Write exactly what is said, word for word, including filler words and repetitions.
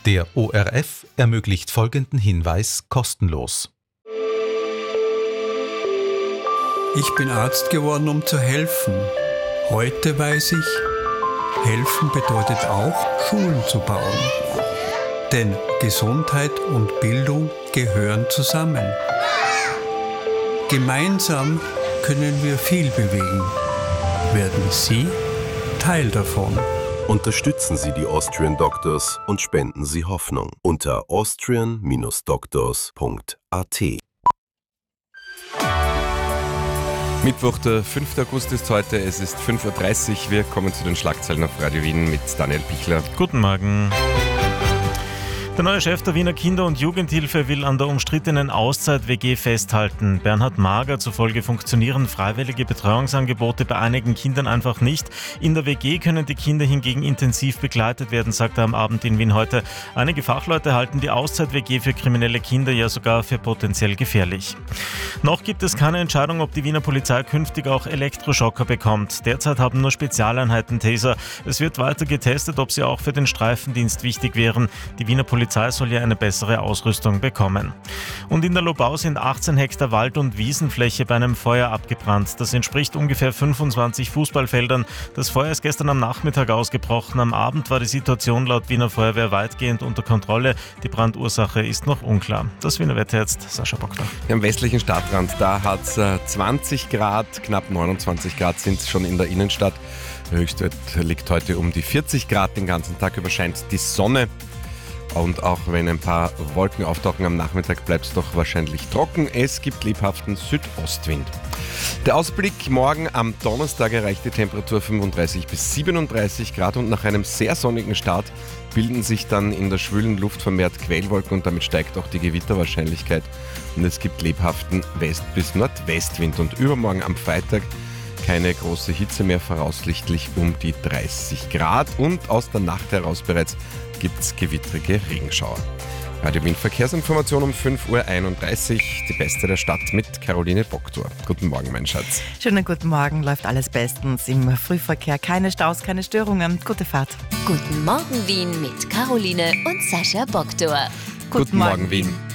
Der O R F ermöglicht folgenden Hinweis kostenlos. Ich bin Arzt geworden, um zu helfen. Heute weiß ich, helfen bedeutet auch, Schulen zu bauen. Denn Gesundheit und Bildung gehören zusammen. Gemeinsam können wir viel bewegen. Werden Sie Teil davon? Unterstützen Sie die Austrian Doctors und spenden Sie Hoffnung unter austrian Bindestrich doctors Punkt a t. Mittwoch, der fünfte August ist heute, es ist fünf Uhr dreißig. Wir kommen zu den Schlagzeilen auf Radio Wien mit Daniel Pichler. Guten Morgen. Der neue Chef der Wiener Kinder- und Jugendhilfe will an der umstrittenen Auszeit-W G festhalten. Bernhard Mager zufolge funktionieren freiwillige Betreuungsangebote bei einigen Kindern einfach nicht. In der W G können die Kinder hingegen intensiv begleitet werden, sagt er am Abend in Wien heute. Einige Fachleute halten die Auszeit-W G für kriminelle Kinder ja sogar für potenziell gefährlich. Noch gibt es keine Entscheidung, ob die Wiener Polizei künftig auch Elektroschocker bekommt. Derzeit haben nur Spezialeinheiten Taser. Es wird weiter getestet, ob sie auch für den Streifendienst wichtig wären. Die Wiener Polizei soll ja eine bessere Ausrüstung bekommen. Und in der Lobau sind achtzehn Hektar Wald- und Wiesenfläche bei einem Feuer abgebrannt. Das entspricht ungefähr fünfundzwanzig Fußballfeldern. Das Feuer ist gestern am Nachmittag ausgebrochen. Am Abend war die Situation laut Wiener Feuerwehr weitgehend unter Kontrolle. Die Brandursache ist noch unklar. Das Wiener Wetter jetzt, Sascha Bockner. Am westlichen Stadtrand, da hat es zwanzig Grad, knapp neunundzwanzig Grad sind es schon in der Innenstadt. Der Höchstwert liegt heute um die vierzig Grad. Den ganzen Tag über scheint die Sonne. Und auch wenn ein paar Wolken auftauchen am Nachmittag, bleibt es doch wahrscheinlich trocken. Es gibt lebhaften Südostwind. Der Ausblick: Morgen am Donnerstag erreicht die Temperatur fünfunddreißig bis siebenunddreißig Grad und nach einem sehr sonnigen Start bilden sich dann in der schwülen Luft vermehrt Quellwolken und damit steigt auch die Gewitterwahrscheinlichkeit. Und es gibt lebhaften West- bis Nordwestwind. Und übermorgen am Freitag keine große Hitze mehr, voraussichtlich um die dreißig Grad. Und aus der Nacht heraus bereits gibt es gewittrige Regenschauer. Radio Wien Verkehrsinformation um fünf Uhr einunddreißig. Die Beste der Stadt mit Caroline Bocktor. Guten Morgen, mein Schatz. Schönen guten Morgen, läuft alles bestens im Frühverkehr. Keine Staus, keine Störungen. Gute Fahrt. Guten Morgen, Wien mit Caroline und Sascha Bocktor. Guten, guten Morgen, Wien.